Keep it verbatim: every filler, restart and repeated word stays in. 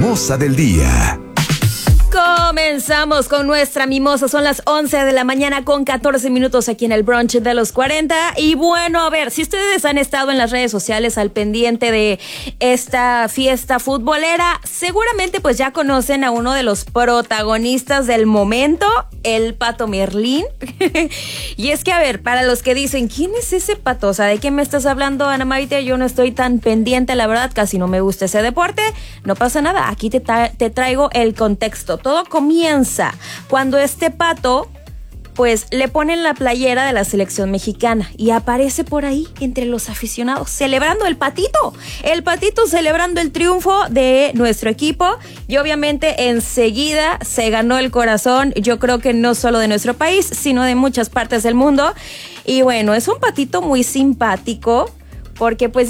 mimosa del día. Comenzamos con nuestra mimosa. Son las once de la mañana con catorce minutos aquí en el brunch de los cuarenta. Y bueno, a ver, si ustedes han estado en las redes sociales al pendiente de esta fiesta futbolera, seguramente pues ya conocen a uno de los protagonistas del momento, el Pato Merlín. Y es que, a ver, para los que dicen, ¿quién es ese Pato? O sea, ¿de qué me estás hablando, Ana Maite? Yo no estoy tan pendiente, la verdad, casi no me gusta ese deporte. No pasa nada, aquí te, tra- te traigo el contexto. Todo comienza cuando este Pato, pues, le ponen la playera de la selección mexicana y aparece por ahí entre los aficionados celebrando el patito, el patito celebrando el triunfo de nuestro equipo, y obviamente enseguida se ganó el corazón, yo creo que no solo de nuestro país, sino de muchas partes del mundo. Y bueno, es un patito muy simpático porque pues